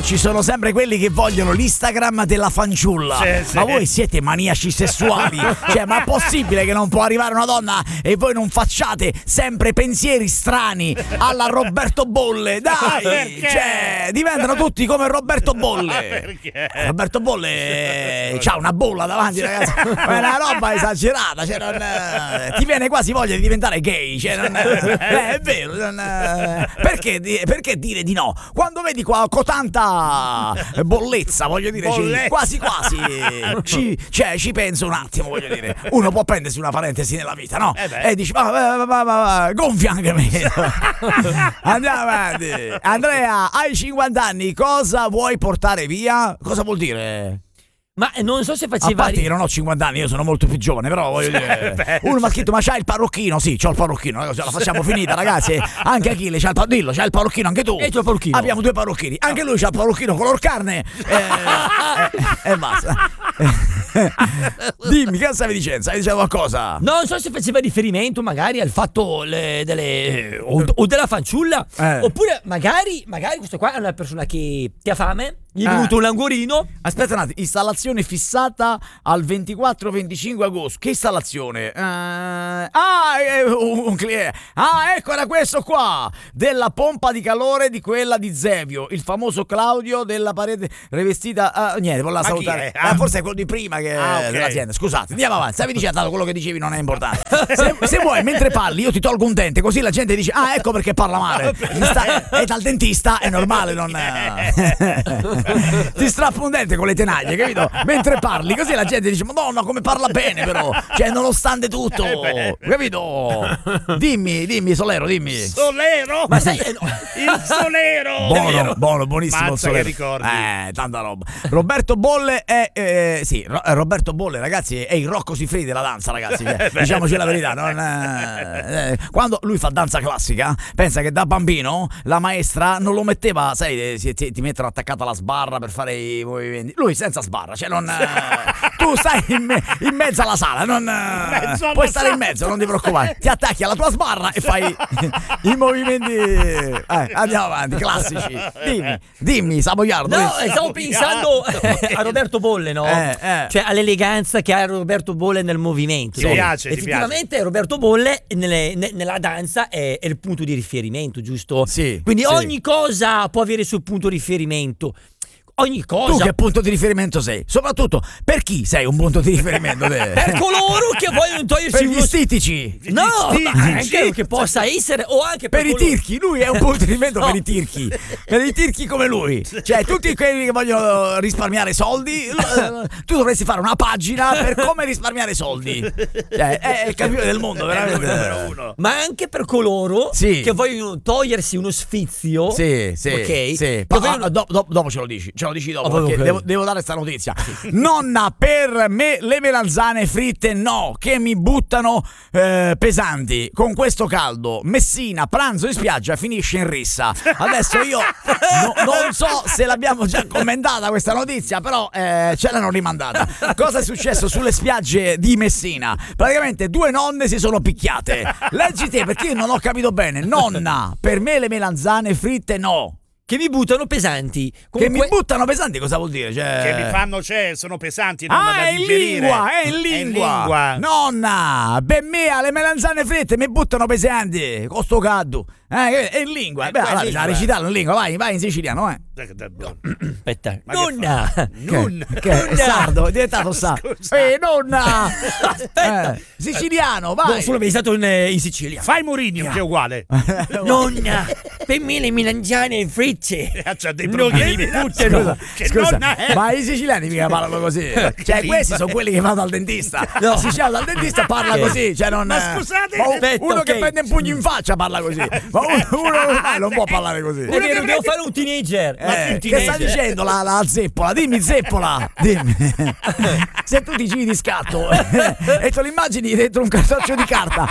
ci sono sempre quelli che vogliono l'Instagram della fanciulla. Sì. Ma voi siete maniaci sessuali? Cioè, ma è possibile che non può arrivare una donna e voi non facciate sempre pensieri strani alla Roberto Bolle? Dai, Perché? cioè, diventano tutti come Roberto Bolle. Perché? Roberto Bolle c'ha una bolla davanti, ragazzi. È una roba esagerata. Cioè, ti viene quasi voglia di diventare gay. Cioè, è vero. Perché dire di no? Quando vedi qua con tanta bollezza, voglio dire, quasi ci penso un attimo, voglio dire. Uno può prendersi una parentesi nella vita, no? E dici, ma gonfia anche me. Andiamo avanti. Andrea, hai 50 anni, cosa vuoi portare via? Cosa vuol dire? Ma non so se A faceva. parte che non ho 50 anni, io sono molto più giovane, però voglio dire. Uno mi ha scritto, ma c'hai il parrucchino? Sì, c'ho il parrucchino, la facciamo finita, ragazzi. Anche Achille c'ha dillo, c'hai il parrucchino anche tu. E tu il parrucchino. Abbiamo due parrucchini, anche lui c'ha il parrucchino color carne. E basta. Dimmi, che stavi dicendo? Stavi dicendo qualcosa? Non so se faceva riferimento magari al fatto o della fanciulla, oppure magari questo qua è una persona che ha fame, gli è venuto un languorino. Aspetta un attimo, installazione fissata al 24-25 agosto. Che installazione? Un cliente. Ecco, era questo qua, della pompa di calore di quella di Zevio, il famoso Claudio della parete rivestita. Niente, volevo salutare. Forse è quello di prima che dell'azienda. Scusate, andiamo avanti. Stavi dicendo, tanto quello che dicevi non è importante. Se vuoi, mentre parli, io ti tolgo un dente, così la gente dice, ecco perché parla male. È dal dentista, è normale, non ti strappo un dente con le tenaglie, capito? Mentre parli, così la gente dice, Madonna, come parla bene, però. Cioè, nonostante tutto, capito? Dimmi, Solero, dimmi. Solero? Ma sai, il Solero! Buono, buonissimo. Mazza, che ricordi. Tanta roba. Roberto Bolle è Roberto Bolle, ragazzi, è il Rocco Siffredi della danza, ragazzi. Diciamoci la verità. Quando lui fa danza classica, pensa che da bambino la maestra non lo metteva, sai, ti mettono attaccata alla sbarra per fare i movimenti. Lui senza sbarra, cioè non. Tu stai in mezzo alla sala, puoi stare in mezzo, non ti preoccupare. Ti attacchi alla tua sbarra e fai i movimenti. Andiamo avanti, classici. Dimmi, Savoiardo. no, stavo pensando a Roberto Bolle, no? Cioè all'eleganza che ha Roberto Bolle nel movimento. Ti piace, effettivamente Roberto Bolle nella danza è il punto di riferimento, giusto? Sì. Quindi sì. ogni cosa può avere il suo punto di riferimento. Ogni cosa. Tu che punto di riferimento sei? Soprattutto, per chi sei un punto di riferimento? Per coloro che vogliono togliersi per gli stitici. No, anche che possa essere, o anche per i tirchi. Lui è un punto di riferimento per i tirchi. Per i tirchi come lui. Cioè, tutti quelli che vogliono risparmiare soldi, tu dovresti fare una pagina per come risparmiare soldi. Cioè, è il campione del mondo, veramente. Ma anche per coloro che vogliono togliersi uno sfizio. Sì. Ok. Sì. Dopo ce lo dici. Ce lo dici dopo, perché devo dare sta notizia. Nonna, per me le melanzane fritte no, che mi buttano pesanti. Con questo caldo, Messina, pranzo in spiaggia, finisce in rissa. Adesso io non so se l'abbiamo già commentata questa notizia, però ce l'hanno rimandata. Cosa è successo sulle spiagge di Messina? Praticamente due nonne si sono picchiate. Leggi te, perché io non ho capito bene. Nonna, per me le melanzane fritte no. Che mi buttano pesanti. Comunque... Che mi buttano pesanti cosa vuol dire? Cioè... Che mi fanno, sono pesanti, non da digerire. È in lingua. Nonna, per me alle melanzane fritte mi buttano pesanti. Con sto caldo. È in lingua. Beh, allora, recitarlo in lingua, vai in siciliano, Aspetta. Nonna. Che è sardo, è diventato sardo. Nonna. Aspetta. Siciliano, vai. Solo mi è stato in Sicilia. Fai Mourinho, che è uguale. Nonna, per me le melanzane fritte c'ha dei problemi. Scusa, ma i siciliani mica parlano così. Cioè, questi sono quelli che vanno dal dentista. Il siciliano dal dentista parla così. Cioè, non. Ma scusate, uno che prende un pugno in faccia parla così. Ma uno non può parlare così. Devo fare un teenager. Che sta dicendo la zeppola? Dimmi, zeppola. Dimmi. Se tu ti giri di scatto e te lo immagini dentro un cartaccio di carta,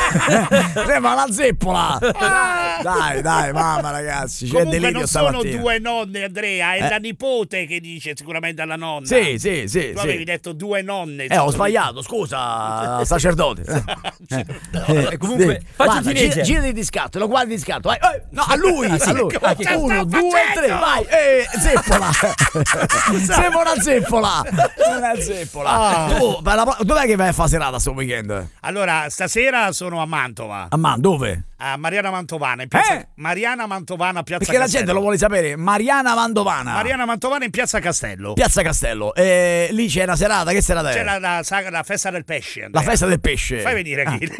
ma la zeppola. Dai, mamma, ragazzi. C'è Comunque non sono stamattina. due nonne, Andrea, è la nipote che dice sicuramente alla nonna. Sì. Tu avevi detto due nonne. Ho sbagliato, scusa, sacerdote. Comunque, faccio un teenager. Girati di scatto, lo quadri di scatto, vai. No, a lui, sì. a lui. Cosa sta 1, 2, 3, facendo? vai. Zeppola. Sembra una zeppola. Una zeppola. Tu, dov'è che vai a fare serata sto weekend? Allora, stasera sono a Mantova, Dove? a Mariana Mantovana, in piazza Mariana Mantovana, piazza Perché la Castello. gente lo vuole sapere. Mariana Mantovana. Mariana Mantovana in piazza Castello. Piazza Castello. Lì c'è una serata, che serata è? C'è la festa del pesce, La Andrea. festa del pesce. Fai venire Achille.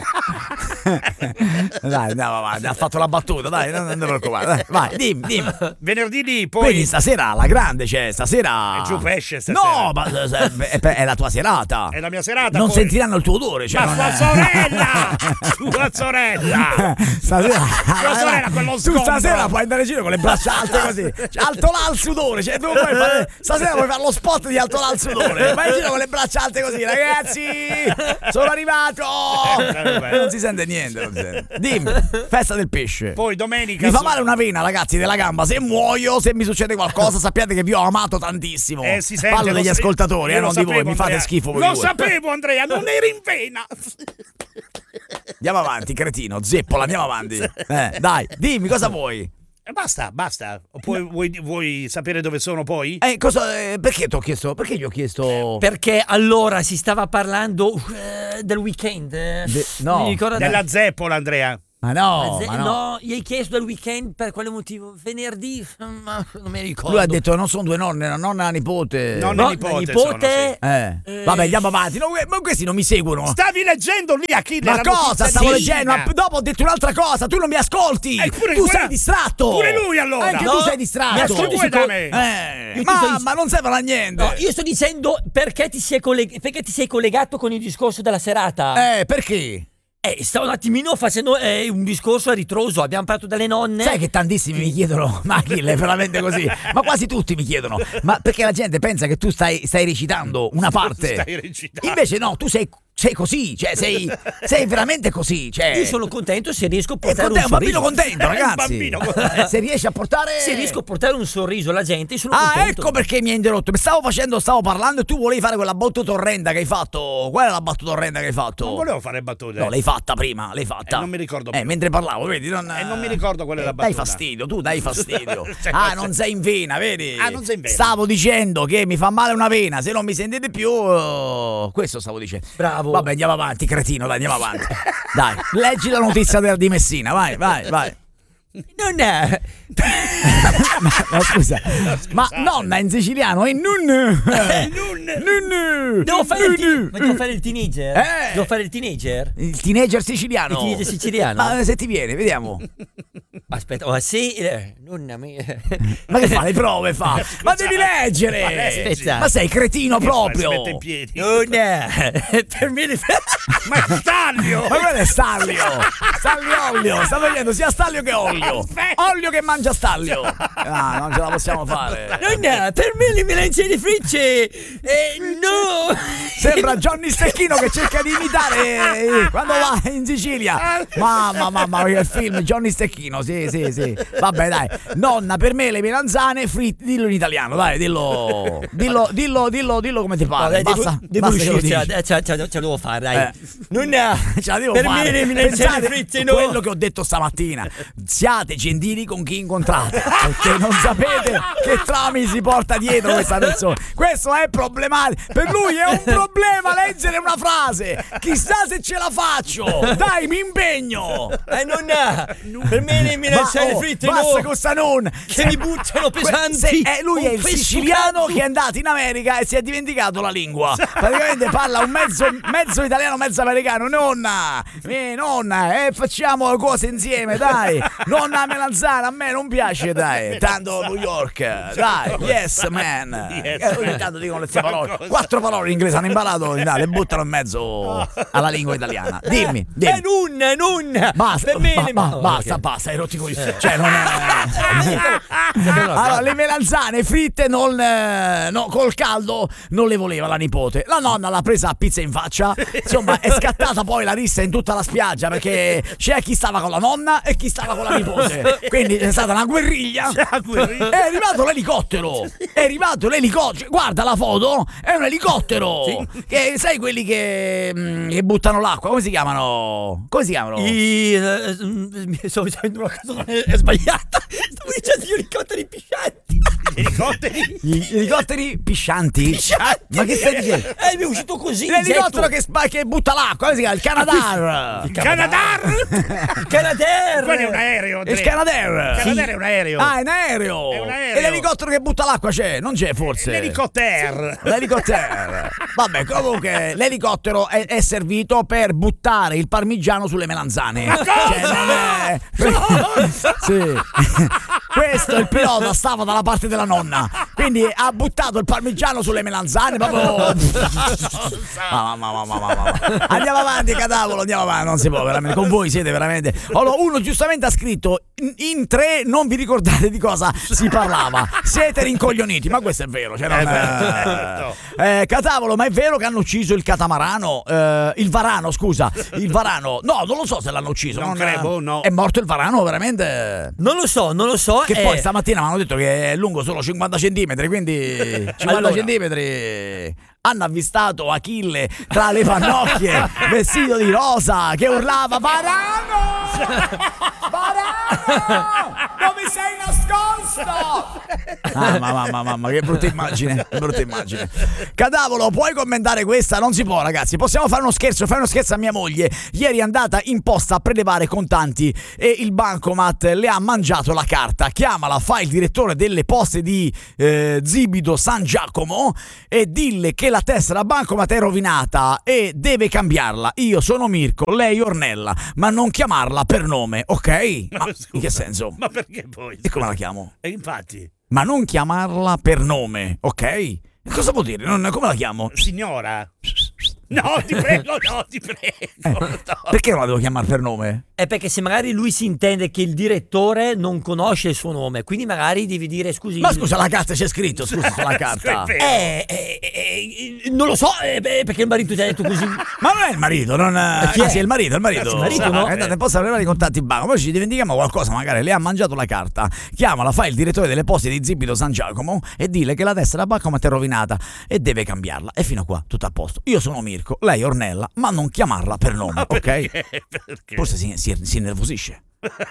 Dai, andiamo avanti, ha fatto la battuta, dai, non ti preoccupare. Dai, vai, dimmi. Venerdì lì, poi Quindi stasera alla grande c'è, stasera. È giù pesce stasera. No, ma è la tua serata. è la mia serata. Non poi... sentiranno il tuo odore. Cioè Ma non tua è- sorella! Tua sorella! Stasera, Tua sorella, quello tu sgombro. stasera puoi andare in giro con le braccia alte così. Cioè, alto là il sudore. Cioè, tu puoi fare, stasera puoi fare lo spot di alto là il sudore. Vai in giro con le braccia alte così, ragazzi. Sono arrivato. Non si sente niente. Non si sente. Dimmi, festa del pesce. Poi domenica Mi fa male una vena, ragazzi, della gamba. Se muoio, se mi succede qualcosa, sappiate che vi ho amato tantissimo. si sente, Parlo lo degli sapevo. ascoltatori, Io lo non di voi. sapevo, Mi fate Andrea. schifo voi Lo due. sapevo, Andrea, non eri in vena. Andiamo avanti, cretino, zeppola, andiamo avanti. Dai, dimmi cosa vuoi. Basta. Poi vuoi sapere dove sono poi? Perché ti ho chiesto? Perché gli ho chiesto? Perché allora si stava parlando del weekend. no, Mi ricordo Della zeppola, Andrea. Ma no, no, gli hai chiesto del weekend per quale motivo? Venerdì? Ma non mi ricordo. Lui ha detto non sono due nonne, una nonna e una nipote. Nonna e nipote Vabbè, andiamo avanti. Ma questi non mi seguono. Stavi leggendo lì Achille. Ma la cosa notizia stavo di leggendo? Cina. Ma dopo ho detto un'altra cosa, tu non mi ascolti. Pure Tu quella- sei distratto. Pure lui allora. Anche No, tu sei mi distratto. ascolti Due da me. Io ti sto Ma non serve a niente. No, io sto dicendo perché ti sei collegato con il discorso della serata. Perché? Stavo un attimino facendo un discorso a ritroso. Abbiamo parlato delle nonne. Sai che tantissimi mi chiedono, ma Achille, è veramente così? Ma quasi tutti mi chiedono, ma perché la gente pensa che tu stai recitando una parte. Stai recitando. Invece no, tu sei così, cioè sei veramente così. Cioè, Io sono contento se riesco a è portare un bambino sorriso. contento, ragazzi. bambino contento. Se riesci a portare. Se riesco a portare un sorriso alla gente, sono contento. Ecco perché mi hai interrotto. Stavo parlando e tu volevi fare quella battuta orrenda che hai fatto. Qual è la battuta orrenda che hai fatto? Non volevo fare battute. No, l'hai fatta prima, l'hai fatta. Non mi ricordo più. Mentre parlavo, vedi? Non mi ricordo qual è la Dai battuta. fastidio, tu dai fastidio. Cioè, Non sei in vena, vedi? Non sei in vena. Stavo dicendo che mi fa male una vena, se non mi sentite più. Questo stavo dicendo. Bravo. Vabbè, andiamo avanti, cretino, dai, andiamo avanti. Dai, leggi la notizia di Messina, vai. Non è. Ma scusa, ma nonna in siciliano è nun. Devo fare il teenager. Devo fare il teenager. Il teenager siciliano. Il teenager siciliano. Ma se ti viene, vediamo. Aspetta, sì, nonna mia. Ma che fa? Le prove fa? Ma devi leggere! Aspetta. Ma sei cretino proprio! Si mette in piedi. Non è. Per me Ma è Staglio! Ma quello è Stallio! Olio! Sta vedendo sia Stallio che Olio! Olio che mangia Stallio! Non ce la possiamo fare! Non è. Per me le melanzane fritte. No. Sembra Johnny Stecchino che cerca di imitare quando va in Sicilia! Mamma, che film! Johnny Stecchino, sì. Vabbè, dai! Nonna, per me le melanzane fritte, dillo in italiano, dai, dillo come ti pare! Basta Devo che lo uscire, dici. ce la devo fare, dai. Non è. Ce la devo Per fare. me le melanzane Pensate fritte no. quello che ho detto stamattina. Siate gentili con chi incontrate, perché non sapete che trami si porta dietro questa persona. Questo è problematico. Per lui è un problema leggere una frase. Chissà se ce la faccio. Dai, mi impegno. Non è. Per me le melanzane fritte basta no. con sta non. Che mi buttano pesanti. Lui è il Questo siciliano cazzo. che è andato in America e si è dimenticato la lingua. Praticamente parla un mezzo italiano, mezzo americano. Nonna, facciamo cose insieme, dai. Nonna melanzana, a me non piace, dai. Tanto New York, dai. Yes, man. Ogni tanto dicono le stesse parole. 4 parole in inglese hanno imparato, le buttano in mezzo alla lingua italiana. Dimmi. Non. Basta, Per me basta, hai rotto i classico. Cioè, non allora, le melanzane fritte col caldo non le voleva la nipote. La nonna l'ha presa a pizza in faccia. Insomma, è scattata poi la rissa in tutta la spiaggia, perché c'è chi stava con la nonna e chi stava con la nipote. Quindi è stata una guerriglia. È arrivato l'elicottero. Guarda la foto, è un elicottero. Sì. Che sai quelli che buttano l'acqua, come si chiamano? Stavo dicendo una cosa è sbagliata. Stavo dicendo gli elicotteri piscianti. Gli elicotteri piscianti? Ma che stai dicendo? Mi è uscito così. L'elicottero che butta l'acqua, come si chiama? Il Canadair. Il Canadair? Quello è un aereo. Il Canadair. Il Canadair è un aereo. Ah, è un aereo. E l'elicottero che butta l'acqua c'è? Non c'è forse? L'elicottero. Vabbè, comunque l'elicottero è servito per buttare il parmigiano sulle melanzane. Cioè, non è... Sì. Questo il pilota stava dalla parte della nonna, quindi ha buttato il parmigiano sulle melanzane proprio. Andiamo avanti, Catavolo, andiamo avanti, non si può veramente. Con voi siete veramente. Allora, uno giustamente ha scritto: in 3 non vi ricordate di cosa si parlava, siete rincoglioniti. Ma questo è vero, cioè non Catavolo, ma è vero che hanno ucciso il catamarano? Il varano, scusa, il varano. No, non lo so se l'hanno ucciso. Non credo, no. È morto il varano veramente? Non lo so. Che poi stamattina mi hanno detto che è lungo solo 50 centimetri, quindi 50 centimetri. Hanno avvistato Achille tra le pannocchie, vestito di rosa, che urlava: Varano! Varano! Dove sei nascosto? Mamma, che brutta immagine, Catavolo, puoi commentare questa? Non si può, ragazzi. Possiamo fare uno scherzo, fai uno scherzo a mia moglie. Ieri è andata in posta a prelevare contanti e il bancomat le ha mangiato la carta. Chiamala, fai il direttore delle poste di Zibido San Giacomo e dille che la tessera bancomat è rovinata e deve cambiarla. Io sono Mirko, lei Ornella, ma non chiamarla per nome, ok? Ma in che senso? Ma perché poi? E come la chiamo? E infatti. Ma non chiamarla per nome, ok? Cosa vuol dire? Come la chiamo? Signora? No, ti prego. Perché non la devo chiamare per nome? È perché se magari lui si intende che il direttore non conosce il suo nome, quindi magari devi dire scusi. Ma scusa, la carta c'è scritto, sulla carta. Non lo so, perché il marito ti ha detto così. Ma non è il marito, sì, è il marito. Il marito, no? È andato in posta a prelevare i contatti in banco, poi ci dimentichiamo qualcosa, magari lei ha mangiato la carta. Chiamala, fai il direttore delle poste di Zibido San Giacomo e dille che la tessera bancomat è rovinata e deve cambiarla. E fino a qua tutto a posto. Io sono Mirko, lei Ornella, ma non chiamarla per nome, ok? Perché? Forse si innervosisce.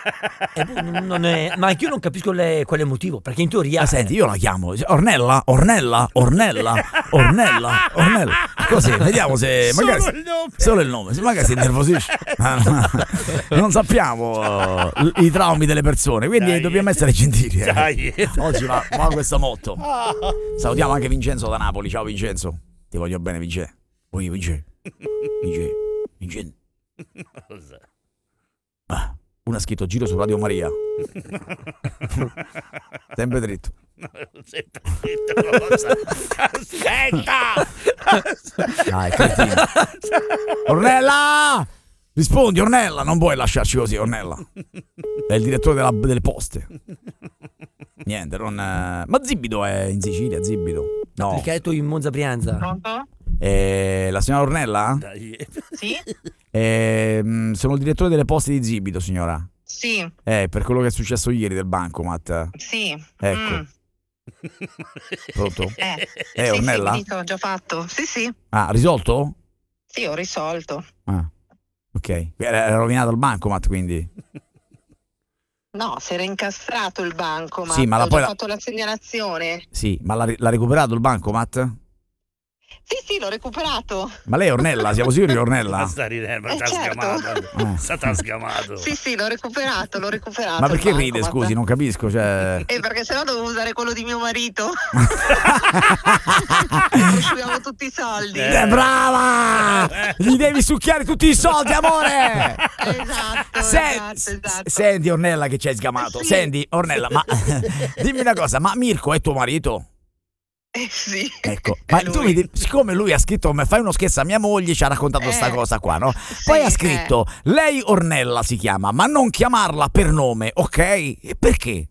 Ma anche io non capisco quale motivo, perché in teoria senti, io la chiamo Ornella. Così, vediamo se magari solo il nome, se magari si innervosisce. Non sappiamo i traumi delle persone, quindi dobbiamo essere gentili. Oggi va questo motto. Salutiamo anche Vincenzo da Napoli. Ciao Vincenzo, ti voglio bene, Vincenzo. Uno ha scritto giro su Radio Maria. Sempre dritto. Aspetta! Dai, cretino. Ornella! Rispondi, Ornella, non puoi lasciarci così, Ornella. È il direttore delle poste. Niente, non... Ma Zibido è in Sicilia, Zibido. No. Applicato in Monza Brianza. Pronto? La signora Ornella? Sì? Sono il direttore delle poste di Zibido, signora. Sì. Per quello che è successo ieri del bancomat. Sì. Ecco. Pronto? Sì, Ornella? Sì, ho già fatto. Sì. Ah, risolto? Sì, ho risolto. Ah, ok. Era rovinato il bancomat, quindi? No, si era incastrato il bancomat. Sì, ma ho già fatto la segnalazione. Sì, ma l'ha recuperato il bancomat? Sì, l'ho recuperato. Ma lei è Ornella? Siamo sicuri che è Ornella? Sta ridendo, sta certo. sgamato. Sì, l'ho recuperato. Ma perché ride, scusi? Non capisco, cioè... perché sennò dovevo usare quello di mio marito. Usciamo tutti i soldi. Brava! Gli devi succhiare tutti i soldi, amore! Esatto. Senti, Ornella, che ci hai sgamato. Sì. Senti, Ornella, ma dimmi una cosa, ma Mirko è tuo marito? Sì. Ecco, ma tu siccome lui ha scritto fai uno scherzo a mia moglie, ci ha raccontato sta cosa qua, no? Poi ha scritto lei Ornella si chiama, ma non chiamarla per nome, ok? E perché?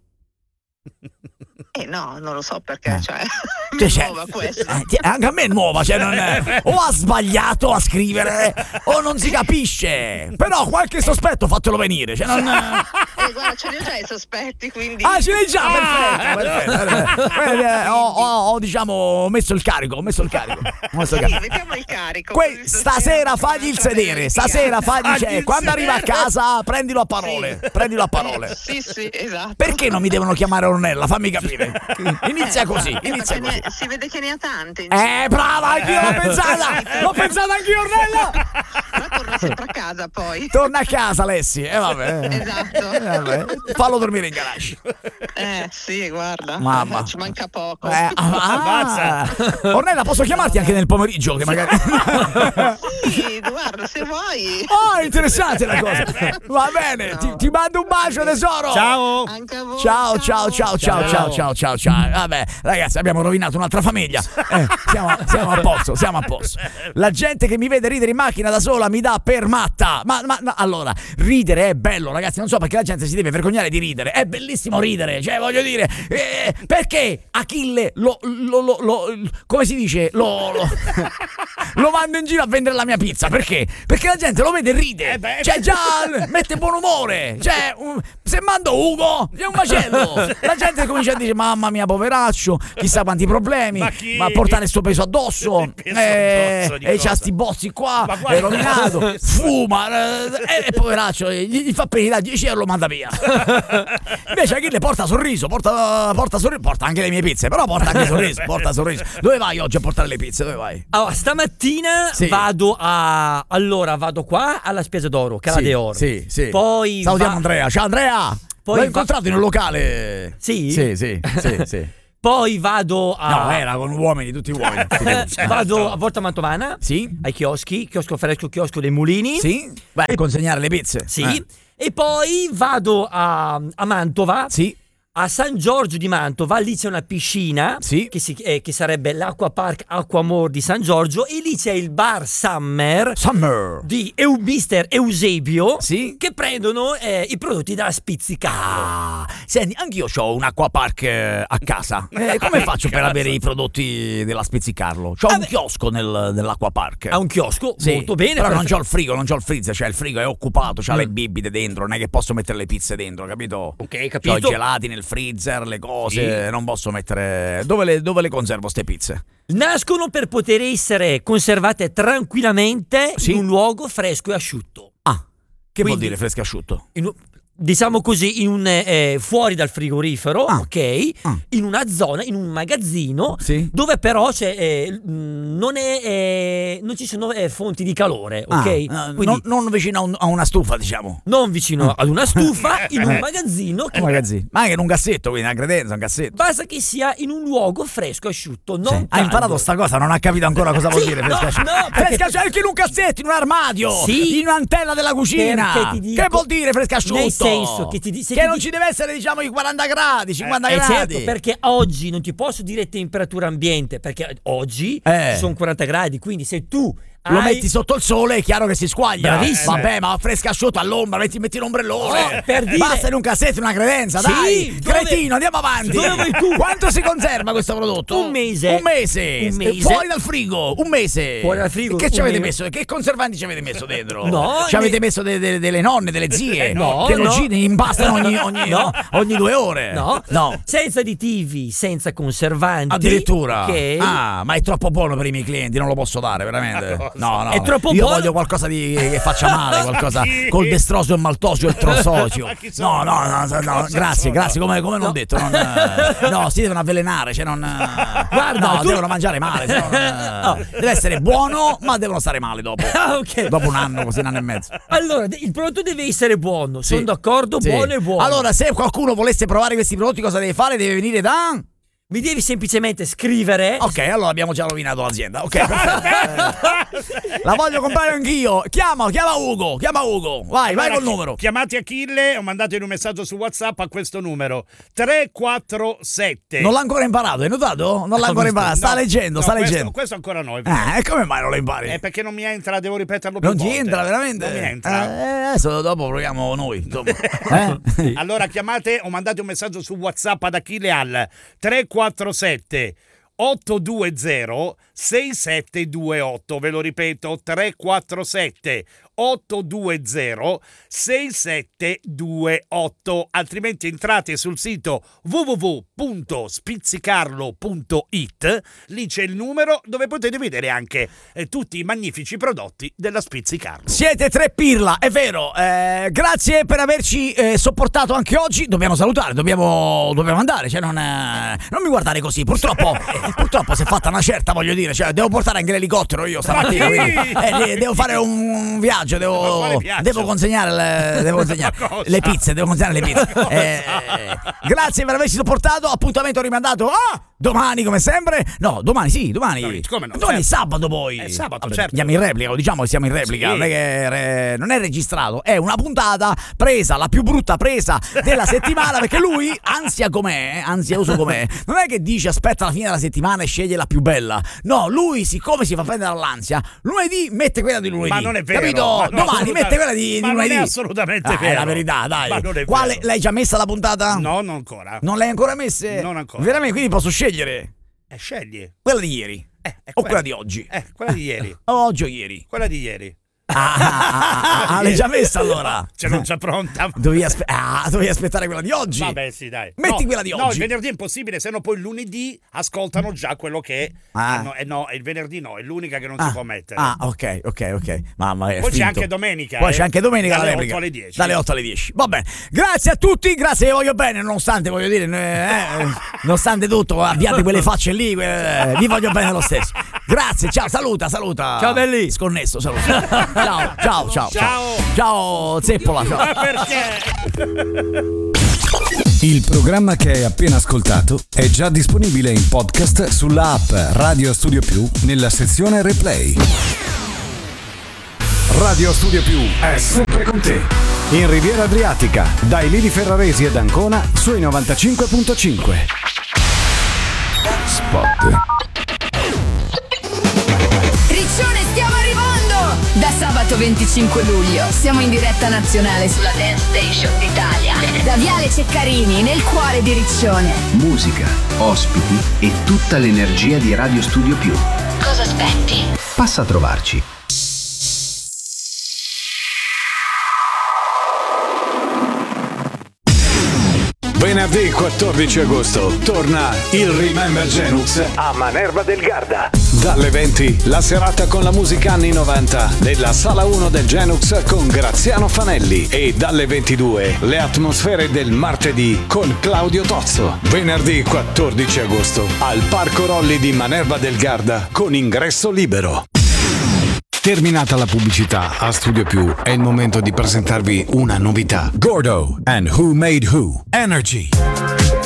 No, non lo so perché, cioè nuova questa. Anche a me è nuova, cioè o ha sbagliato a scrivere o non si capisce. Però qualche sospetto fatelo venire, cioè non... Guarda, ce li ho già i sospetti, quindi... ce li hai già, perfetto. Ho diciamo messo il carico. Sì, mettiamo il carico. Stasera fagli il sedere, quando arriva a casa prendilo a parole, Sì, esatto. Perché non mi devono chiamare Ornella? Fammi capire. Inizia così. Si vede che ne ha tante. Brava, anch'io l'ho pensata anch'io, Ornella. Ma torna sempre a casa poi. Torna a casa, Alessi. Vabbè. Esatto. Fallo dormire in garage. Sì, guarda. Mamma. Ci manca poco. Ornella, posso chiamarti anche nel pomeriggio? Che magari. Sì, guarda, se vuoi. Interessante la cosa. Va bene, ti mando un bacio, tesoro. Ciao. Anche a voi. Ciao. Vabbè, ragazzi, abbiamo rovinato un'altra famiglia. Siamo a posto. La gente che mi vede ridere in macchina da sola mi dà per matta. Ma allora, ridere è bello, ragazzi. Non so perché la gente si deve vergognare di ridere. È bellissimo ridere. Cioè, voglio dire, perché Achille come si dice? Lo mando in giro a vendere la mia pizza. Perché? Perché la gente lo vede e ride. Cioè, già mette buon umore. Cioè, se mando Ugo, è un macello. La gente comincia a dire mamma mia poveraccio, chissà quanti problemi, ma portare sto peso addosso, e c'ha sti bozzi qua, è rovinato, fuma, e poveraccio gli fa pena, 10 euro lo manda via. Invece Achille porta sorriso, porta anche le mie pizze, però porta anche sorriso. Dove vai oggi a portare le pizze? Dove vai? Allora, stamattina vado qua alla Spiaggia d'Oro, Cala de Oro. Sì. Poi salutiamo Andrea. Ciao Andrea. L'ho incontrato in un locale. Sì. Poi vado a... No, era con uomini, tutti uomini. Vado a Porta Mantovana. Sì. Ai chioschi, chiosco fresco, chiosco dei mulini. Sì. Vai a consegnare le pizze. Sì. E poi vado a Mantova. Sì. A San Giorgio di Mantova, lì c'è una piscina che sarebbe l'Acqua Park Aquamore di San Giorgio, e lì c'è il bar Summer di Mister Eusebio, che prendono i prodotti dalla Spizzicarlo. Senti, anch'io ho un Acqua Park a casa. Come faccio per avere i prodotti della Spizzicarlo? C'ho un chiosco nell'Acqua Park. Ha un chiosco? Molto bene. Però non c'ho il frigo, non c'ho il freezer, cioè il frigo è occupato, c'ha le bibite dentro, non è che posso mettere le pizze dentro, capito? Ok, capito. C'ho i gelati nel freezer, le cose, non posso mettere... Dove le conservo ste pizze? Nascono per poter essere conservate tranquillamente in un luogo fresco e asciutto. Che vuol dire fresco e asciutto? Diciamo così, fuori dal frigorifero, in una zona, in un magazzino, dove però non ci sono fonti di calore, ok? Quindi, non vicino a una stufa, diciamo. Non vicino ad una stufa, in un magazzino. Ma anche in un cassetto, quindi una credenza, un cassetto. Basta che sia in un luogo fresco, asciutto, non ha imparato sta cosa, non ha capito ancora cosa vuol dire fresco e asciutto. Fresco anche in un cassetto, in un armadio, in un'antella della cucina. Che vuol dire fresco e asciutto? Che non ci deve essere, diciamo, i 40 gradi, 50 gradi. Certo, perché oggi non ti posso dire temperatura ambiente, perché oggi sono 40 gradi, quindi se tu lo metti sotto il sole, è chiaro che si squaglia. Bravissimo. Vabbè, ma fresco asciutto all'ombra, metti l'ombrellone. Per dire... Basta in un cassetto, una credenza, dai. Cretino, andiamo avanti. Dove vai tu? Quanto si conserva questo prodotto? Un mese. Fuori dal frigo, un mese. Fuori dal frigo. Che ci avete messo? Che conservanti ci avete messo dentro? No. Ci avete messo delle nonne, delle zie? No. Che impastano ogni 2 ore? No. Senza additivi, senza conservanti. Addirittura. Okay. Ma è troppo buono per i miei clienti, non lo posso dare, veramente. No. È troppo Io buono. voglio qualcosa che faccia male, qualcosa col destrosio e maltosio e il trososio. No, grazie, come non ho detto. No, si devono avvelenare, cioè non... Guarda, devono mangiare male, deve essere buono, ma devono stare male dopo. Okay. Dopo un anno, così, un anno e mezzo. Allora, il prodotto deve essere buono, sono d'accordo, buono e buono. Allora, se qualcuno volesse provare questi prodotti, cosa deve fare? Deve venire da... Mi devi semplicemente scrivere. Ok, allora abbiamo già rovinato l'azienda. Ok, la voglio comprare anch'io. Chiama Ugo. Vai col numero. Chiamate Achille o mandate un messaggio su WhatsApp a questo numero 347. Non l'ha ancora imparato, hai notato? Non l'ha ancora imparato. Sta leggendo. Questo ancora no. E come mai non lo impari? È perché non mi entra, devo ripeterlo più Non volte. ti entra veramente? Non mi entra. Adesso dopo proviamo noi. Insomma. Allora chiamate o mandate un messaggio su WhatsApp ad Achille al 347 820 6728. Ve lo ripeto, 347 820 6728. Altrimenti entrate sul sito www.spizzicarlo.it. Lì c'è il numero dove potete vedere anche tutti i magnifici prodotti della Spizzicarlo. Siete tre pirla, è vero. Grazie per averci sopportato anche oggi. Dobbiamo salutare, dobbiamo andare. Cioè non mi guardare così. Purtroppo si è fatta una certa, voglio dire. Cioè, devo portare anche l'elicottero io stamattina. Quindi, devo fare un viaggio. Devo consegnare le pizze. Grazie per averci sopportato. Appuntamento rimandato domani, come sempre. No, domani. Come no? Domani è sabato poi. È sabato, Vabbè, certo. Andiamo in replica, diciamo che siamo in replica. Sì. Non è che non è registrato, è una puntata presa, la più brutta presa della settimana, perché lui, ansioso com'è, non è che dice aspetta la fine della settimana e sceglie la più bella. No, lui, siccome si fa prendere dall'ansia, lunedì mette quella di lunedì. Ma non è vero. Capito? Domani mette quella di ma lunedì. non è assolutamente vero. È la verità, dai. Ma non è Quale vero. l'hai già messa la puntata? No, non ancora. Non l'hai ancora messa? Non ancora. Veramente, quindi posso scegliere Scegli. quella di ieri o quella di oggi. Quella di ieri. Oggi o ieri? Quella di ieri. L'hai già messa allora? Ce l'ho già pronta. Dovevi aspettare quella di oggi. Vabbè, sì, dai. Metti quella di No, oggi. il venerdì è impossibile, se no poi il lunedì ascoltano già quello che è. No, il venerdì no, è l'unica che non si può mettere. Ok. Mamma mia. Poi c'è anche domenica. Poi c'è anche domenica dalle la replica. 8 alle 10. Dalle 8 alle 10. Va bene. Grazie a tutti, grazie, vi voglio bene, nonostante, voglio dire, nonostante tutto, abbiate quelle facce lì, vi voglio bene lo stesso. Grazie, ciao, saluta. Ciao belli. Sconnesso, saluta. Ciao, Zeppola, ciao. Ma perché? Il programma che hai appena ascoltato è già disponibile in podcast sulla app Radio Studio Più nella sezione Replay. Radio Studio Più è sempre con te. In Riviera Adriatica, dai Lili Ferraresi ed Ancona sui 95.5. Spot. Riccione, stiamo arrivando! Da sabato 25 luglio siamo in diretta nazionale sulla Dance Station d'Italia. Da Viale Ceccarini, nel cuore di Riccione. Musica, ospiti e tutta l'energia di Radio Studio Più. Cosa aspetti? Passa a trovarci. Venerdì 14 agosto torna il Remember Genux a Manerva del Garda. Dalle 20 la serata con la musica anni 90 nella sala 1 del Genux con Graziano Fanelli e dalle 22 le atmosfere del martedì con Claudio Tozzo. Venerdì 14 agosto al Parco Rolli di Manerva del Garda con ingresso libero. Terminata la pubblicità a Studio Più, è il momento di presentarvi una novità. Gordo and Who Made Who. Energy.